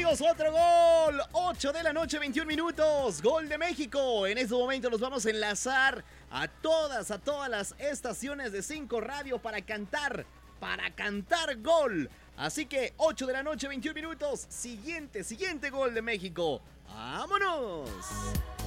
amigos, otro gol. 8 de la noche, 21 minutos. Gol de México. En este momento nos vamos a enlazar a todas las estaciones de 5 Radio para cantar gol. Así que 8 de la noche, 21 minutos. Siguiente gol de México. ¡Vámonos!